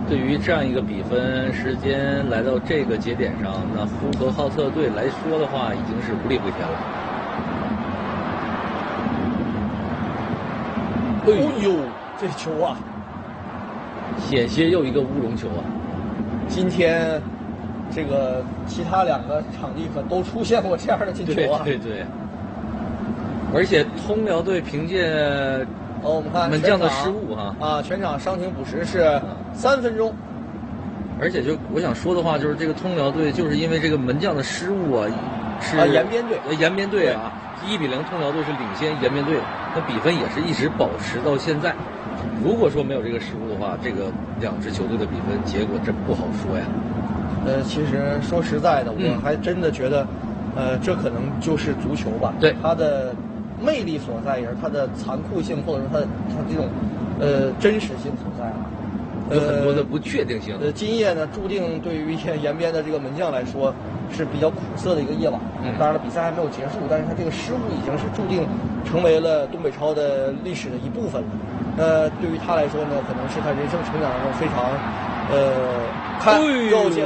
对于这样一个比分，时间来到这个节点上，那呼和浩特队来说的话，已经是无力回天了。 哎呦，这球啊， 险些又一个乌龙球啊！ 今天这个其他2个场地可都出现过这样的进球啊！ 对，而且通辽队凭借我们看门将的失误全场伤停补时是3分钟。 而且就我想说的话，就是这个通辽队就是因为这个门将的失误啊，是延边队啊，1-0，通辽队是领先延边队，那比分也是一直保持到现在。如果说没有这个失误的话，这个2支球队的比分结果真不好说呀。 其实说实在的，我还真的觉得，这可能就是足球吧。 对， 它的魅力所在，也是它的残酷性，或者说它这种真实性所在啊。 有很多的不确定性。 今夜呢，注定对于延边的这个门将来说是比较苦涩的一个夜晚。当然了，比赛还没有结束，但是他这个失误已经是注定成为了东北超的历史的一部分了。对于他来说呢，可能是他人生成长中非常